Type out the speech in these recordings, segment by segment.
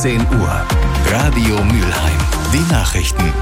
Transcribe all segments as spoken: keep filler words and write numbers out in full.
zehn Uhr. Radio Mülheim. Die Nachrichten.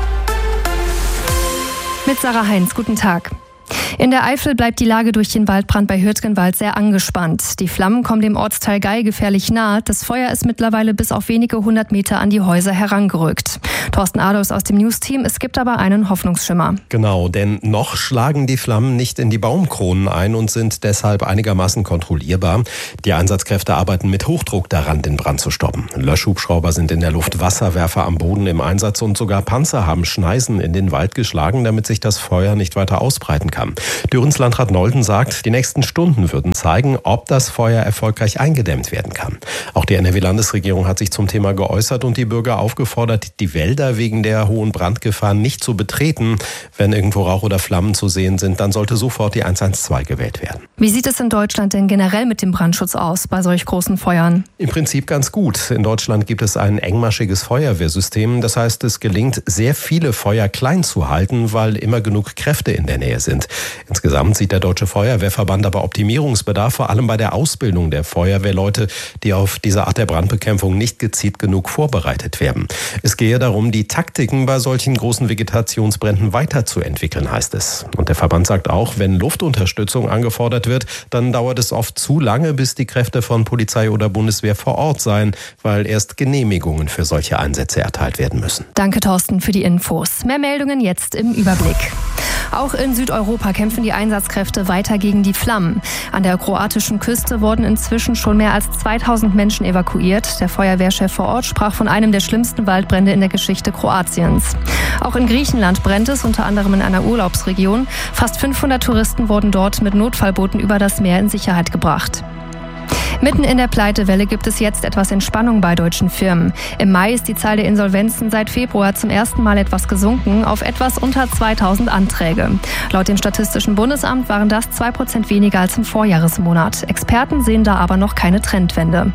Mit Sarah Heinz, guten Tag. In der Eifel bleibt die Lage durch den Waldbrand bei Hürtgenwald sehr angespannt. Die Flammen kommen dem Ortsteil Geil gefährlich nahe. Das Feuer ist mittlerweile bis auf wenige hundert Meter an die Häuser herangerückt. Thorsten Adolfs aus dem News-Team, es gibt aber einen Hoffnungsschimmer. Genau, denn noch schlagen die Flammen nicht in die Baumkronen ein und sind deshalb einigermaßen kontrollierbar. Die Einsatzkräfte arbeiten mit Hochdruck daran, den Brand zu stoppen. Löschhubschrauber sind in der Luft, Wasserwerfer am Boden im Einsatz und sogar Panzer haben Schneisen in den Wald geschlagen, damit sich das Feuer nicht weiter ausbreiten kann. Dürrens Landrat Nolden sagt, die nächsten Stunden würden zeigen, ob das Feuer erfolgreich eingedämmt werden kann. Auch die N R W-Landesregierung hat sich zum Thema geäußert und die Bürger aufgefordert, die Wälder wegen der hohen Brandgefahr nicht zu betreten. Wenn irgendwo Rauch oder Flammen zu sehen sind, dann sollte sofort die eins eins zwei gewählt werden. Wie sieht es in Deutschland denn generell mit dem Brandschutz aus bei solch großen Feuern? Im Prinzip ganz gut. In Deutschland gibt es ein engmaschiges Feuerwehrsystem. Das heißt, es gelingt, sehr viele Feuer klein zu halten, weil immer genug Kräfte in der Nähe sind. Insgesamt sieht der Deutsche Feuerwehrverband aber Optimierungsbedarf, vor allem bei der Ausbildung der Feuerwehrleute, die auf diese Art der Brandbekämpfung nicht gezielt genug vorbereitet werden. Es gehe darum, die Taktiken bei solchen großen Vegetationsbränden weiterzuentwickeln, heißt es. Und der Verband sagt auch, wenn Luftunterstützung angefordert wird, dann dauert es oft zu lange, bis die Kräfte von Polizei oder Bundeswehr vor Ort seien, weil erst Genehmigungen für solche Einsätze erteilt werden müssen. Danke, Thorsten, für die Infos. Mehr Meldungen jetzt im Überblick. Auch in Südeuropa kämpfen die Einsatzkräfte weiter gegen die Flammen. An der kroatischen Küste wurden inzwischen schon mehr als zweitausend Menschen evakuiert. Der Feuerwehrchef vor Ort sprach von einem der schlimmsten Waldbrände in der Geschichte Kroatiens. Auch in Griechenland brennt es, unter anderem in einer Urlaubsregion. Fast fünfhundert Touristen wurden dort mit Notfallbooten über das Meer in Sicherheit gebracht. Mitten in der Pleitewelle gibt es jetzt etwas Entspannung bei deutschen Firmen. Im Mai ist die Zahl der Insolvenzen seit Februar zum ersten Mal etwas gesunken auf etwas unter zweitausend Anträge. Laut dem Statistischen Bundesamt waren das zwei Prozent weniger als im Vorjahresmonat. Experten sehen da aber noch keine Trendwende.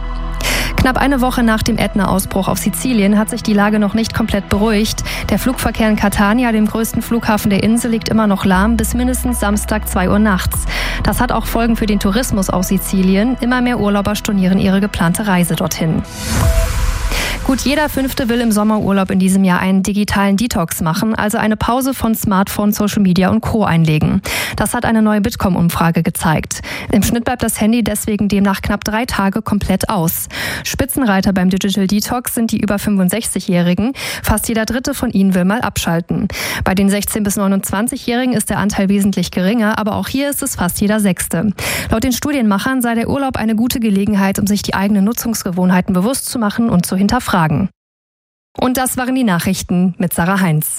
Knapp eine Woche nach dem Ätna-Ausbruch auf Sizilien hat sich die Lage noch nicht komplett beruhigt. Der Flugverkehr in Catania, dem größten Flughafen der Insel, liegt immer noch lahm bis mindestens Samstag zwei Uhr nachts. Das hat auch Folgen für den Tourismus auf Sizilien. Immer mehr Urlauber stornieren ihre geplante Reise dorthin. Gut jeder Fünfte will im Sommerurlaub in diesem Jahr einen digitalen Detox machen, also eine Pause von Smartphone, Social Media und Co. einlegen. Das hat eine neue Bitkom-Umfrage gezeigt. Im Schnitt bleibt das Handy deswegen demnach knapp drei Tage komplett aus. Spitzenreiter beim Digital Detox sind die über fünfundsechzigjährigen. Fast jeder Dritte von ihnen will mal abschalten. Bei den sechzehn- bis neunundzwanzigjährigen ist der Anteil wesentlich geringer, aber auch hier ist es fast jeder Sechste. Laut den Studienmachern sei der Urlaub eine gute Gelegenheit, um sich die eigenen Nutzungsgewohnheiten bewusst zu machen und zu hinterfragen. Und das waren die Nachrichten mit Sarah Heinz.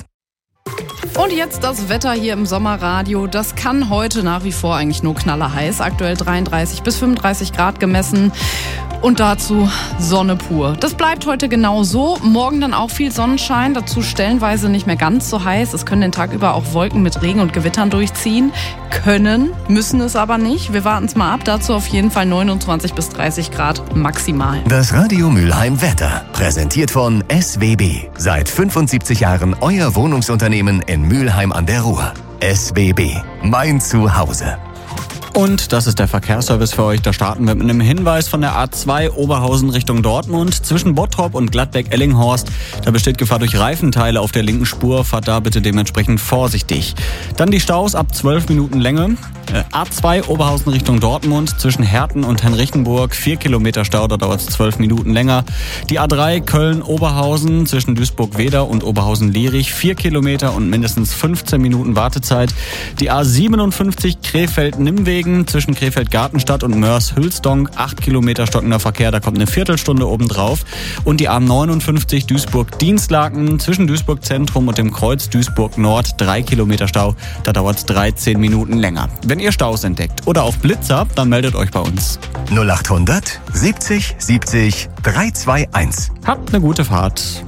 Und jetzt das Wetter hier im Sommerradio. Das kann heute nach wie vor eigentlich nur knallerheiß. Aktuell dreiunddreißig bis fünfunddreißig Grad gemessen. Und dazu Sonne pur. Das bleibt heute genau so. Morgen dann auch viel Sonnenschein. Dazu stellenweise nicht mehr ganz so heiß. Es können den Tag über auch Wolken mit Regen und Gewittern durchziehen. Können, müssen es aber nicht. Wir warten es mal ab. Dazu auf jeden Fall neunundzwanzig bis dreißig Grad maximal. Das Radio Mülheim Wetter. Präsentiert von S W B. Seit fünfundsiebzig Jahren euer Wohnungsunternehmen in Mülheim an der Ruhr. S W B. Mein Zuhause. Und das ist der Verkehrsservice für euch. Da starten wir mit einem Hinweis von der A zwei Oberhausen Richtung Dortmund. Zwischen Bottrop und Gladbeck-Ellinghorst. Da besteht Gefahr durch Reifenteile auf der linken Spur. Fahrt da bitte dementsprechend vorsichtig. Dann die Staus ab zwölf Minuten Länge. A zwei Oberhausen Richtung Dortmund. Zwischen Herten und Henrichenburg. vier Kilometer Stau, da dauert es zwölf Minuten länger. Die A drei Köln-Oberhausen zwischen Duisburg-Weder und Oberhausen-Lierich. vier Kilometer und mindestens fünfzehn Minuten Wartezeit. Die A siebenundfünfzig Krefeld-Nimmwegen zwischen Krefeld-Gartenstadt und Mörs-Hülsdonk. acht Kilometer stockender Verkehr, da kommt eine Viertelstunde obendrauf. Und die A neunundfünfzig Duisburg-Dienstlaken zwischen Duisburg-Zentrum und dem Kreuz Duisburg-Nord. drei Kilometer Stau, da dauert es dreizehn Minuten länger. Wenn ihr Staus entdeckt oder auch Blitz habt, dann meldet euch bei uns. null achthundert siebzig siebzig dreihunderteinundzwanzig. Habt eine gute Fahrt.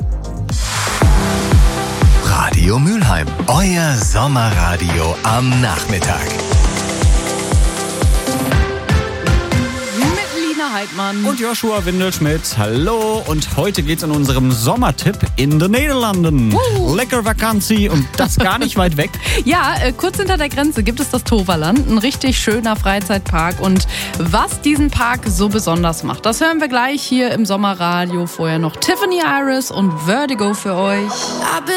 Radio Mülheim, euer Sommerradio am Nachmittag. Heidmann. Und Joshua Windelschmidt. Hallo. Und heute geht's in unserem Sommertipp in den Niederlanden. Uh. Lecker Vakantie und das gar nicht weit weg. Ja, äh, kurz hinter der Grenze gibt es das Toverland. Ein richtig schöner Freizeitpark. Und was diesen Park so besonders macht, das hören wir gleich hier im Sommerradio. Vorher noch Tiffany Iris und Vertigo für euch.